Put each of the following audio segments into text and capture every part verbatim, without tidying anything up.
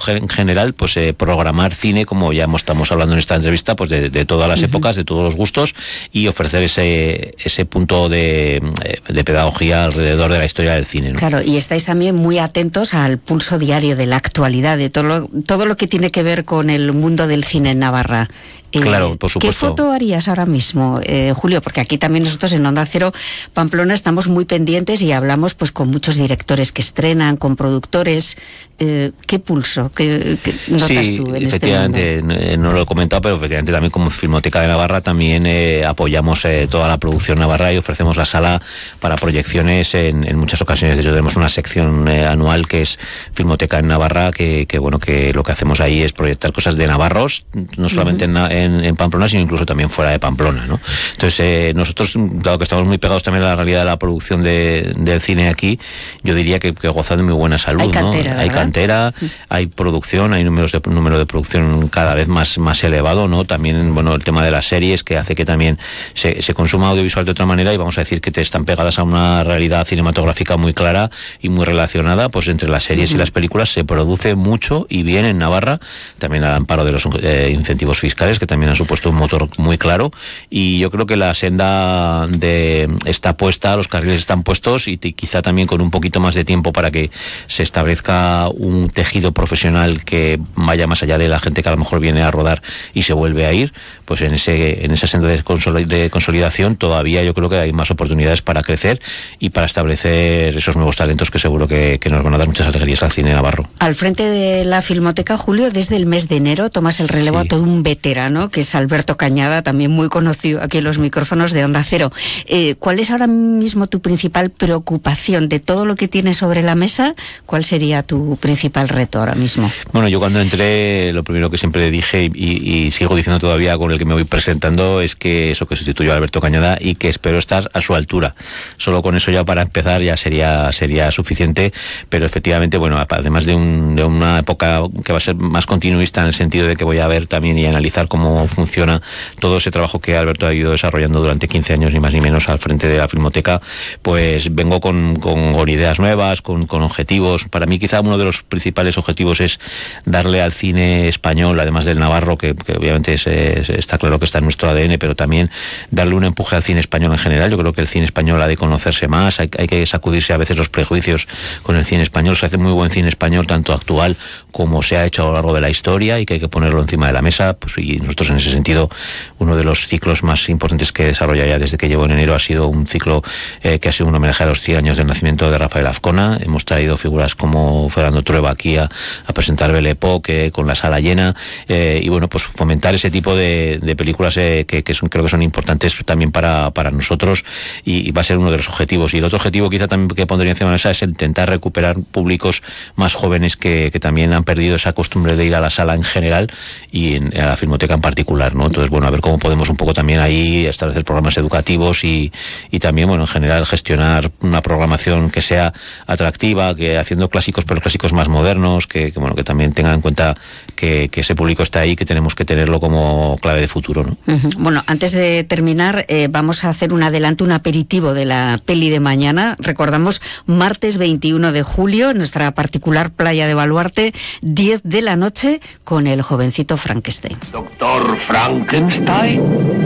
en general, pues eh, programar cine, como ya estamos hablando en esta entrevista, pues de, de todas las uh-huh. épocas, de todos los gustos, y ofrecer ese ese punto de, de pedagogía alrededor de la historia del cine, ¿no? Claro, y estáis también muy atentos al pulso diario de la actualidad, de todo lo, todo lo que tiene que ver con el mundo del cine en Navarra. Eh, claro, por supuesto. ¿Qué foto harías ahora mismo, eh, Julio? Porque aquí también nosotros en Onda Cero Pamplona estamos muy pendientes y hablamos pues con muchos directores que estrenan, con productores. Eh, ¿Qué pulso qué, qué notas sí, tú en efectivamente, este mundo? Eh, no lo he comentado, pero efectivamente también como Filmoteca de Navarra también eh, apoyamos eh, toda la producción navarra y ofrecemos la sala para proyecciones en, en muchas ocasiones. De hecho, tenemos una sección eh, anual que es Filmoteca en Navarra, que, que bueno, que lo que hacemos ahí es proyectar cosas de navarros, no solamente uh-huh. en, en, en Pamplona, sino incluso también fuera de Pamplona, ¿no? Entonces, eh, nosotros, dado que estamos muy pegados también a la realidad de la producción de, del cine aquí, yo diría que, que gozan de muy buena salud, hay cantera, ¿no? Hay cantera, sí. hay producción, hay números de número de producción cada vez más, más elevado, ¿no? También, bueno, el tema de las series, que hace que también se, se consuma audiovisual de otra manera, y vamos a decir que te están pegadas a una realidad cinematográfica muy clara y muy relacionada, pues entre las series uh-huh. y las películas se produce mucho y bien en Navarra, también al amparo de los eh, incentivos fiscales, que también han supuesto un motor muy claro, y yo creo que la senda de está puesta, los carriles están puestos, y te, quizá también con un poquito más de tiempo para que se establezca un tejido profesional que vaya más allá de la gente que a lo mejor viene a rodar y se vuelve a ir, pues en ese en esa senda de, consol- de consolidación todavía yo creo que hay más oportunidades para crecer y para establecer esos nuevos talentos que seguro que, que nos van a dar muchas alegrías al cine navarro. Al frente de la Filmoteca, Julio, desde el mes de enero tomas el relevo sí. a todo un veterano, que es Alberto Cañada, también muy conocido aquí en los micrófonos de Onda Cero. Eh, ¿Cuál es ahora mismo tu principal preocupación de todo lo que tienes sobre la mesa? ¿Cuál sería tu principal reto ahora mismo? Bueno, yo cuando entré, lo primero que siempre dije, y, y sigo diciendo todavía con el que me voy presentando, es que eso, que sustituyo a Alberto Cañada y que espero estar a su altura. Solo con eso ya para empezar ya sería sería suficiente, pero efectivamente, bueno, además de, un, de una época que va a ser más continuista en el sentido de que voy a ver también y analizar cómo funciona todo ese trabajo que Alberto ha ido desarrollando durante quince años, ni más ni menos, al frente de la Filmoteca, pues vengo con, con, con ideas nuevas, con, con objetivos. Para mí quizá uno de los principales objetivos es darle al cine español, además del navarro, que, que obviamente es, es, está claro que está en nuestro A D N, pero también darle un empuje al cine español en general. Yo creo que el cine español ha de conocerse más, hay, hay que sacudirse a veces los prejuicios con el cine español. Se hace muy buen cine español, tanto actual como se ha hecho a lo largo de la historia, y que hay que ponerlo encima de la mesa, pues, y nosotros en ese sentido, uno de los ciclos más importantes que desarrolla ya desde que llevo en enero ha sido un ciclo eh, que ha sido un homenaje a los cien años del nacimiento de Rafael Azcona. Hemos traído figuras como Fernando Trueba aquí a, a presentar Belle Époque, eh, con la sala llena, eh, y bueno, pues fomentar ese tipo de, de películas eh, que, que son, creo que son importantes también para, para nosotros, y, y va a ser uno de los objetivos. Y el otro objetivo quizá también que pondría encima de la mesa es intentar recuperar públicos más jóvenes que, que también han perdido esa costumbre de ir a la sala en general y en, a la Filmoteca en particular, ¿no? Entonces, bueno, a ver cómo podemos un poco también ahí establecer programas educativos y, y también, bueno, en general gestionar una programación que sea atractiva, que haciendo clásicos, pero clásicos más modernos, que, que bueno, que también tengan en cuenta que, que ese público está ahí, que tenemos que tenerlo como clave de futuro, ¿no? Uh-huh. Bueno, antes de terminar, eh, vamos a hacer un adelanto, un aperitivo de la peli de mañana. Recordamos, martes veintiuno de julio, nuestra particular playa de Baluarte, diez de la noche, con el jovencito Frankenstein. Doctor Frankenstein.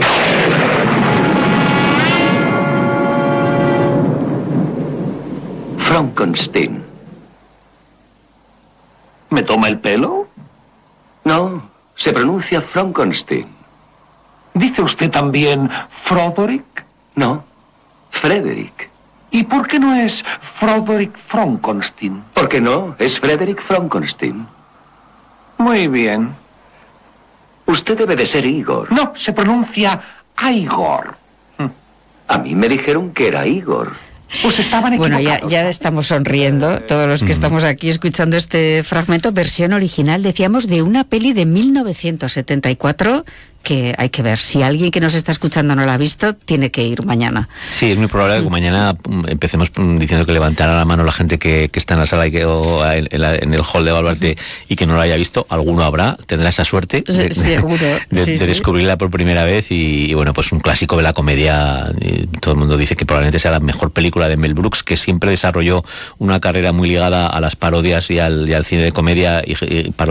Frankenstein. ¿Me toma el pelo? No, se pronuncia Frankenstein. ¿Dice usted también Froderick? No, Frederick. ¿Y por qué no es Froderick Frankenstein? ¿Por qué no? Es Frederick Frankenstein. Muy bien. Usted debe de ser Igor. No, se pronuncia Igor. A mí me dijeron que era Igor. Pues estaban equivocados. Bueno, ya, ya estamos sonriendo todos los que mm. estamos aquí escuchando este fragmento, versión original, decíamos, de una peli de mil novecientos setenta y cuatro, que hay que ver. Si alguien que nos está escuchando no la ha visto, tiene que ir mañana. Sí, es muy probable que mañana empecemos diciendo que levantara la mano la gente que, que está en la sala y que, o en, la, en el hall de Baluarte y que no la haya visto. Alguno habrá, tendrá esa suerte de, seguro de, sí, de sí. descubrirla por primera vez y, y bueno, pues un clásico de la comedia. Y todo el mundo dice que probablemente sea la mejor película de Mel Brooks, que siempre desarrolló una carrera muy ligada a las parodias y al, y al cine de comedia y, y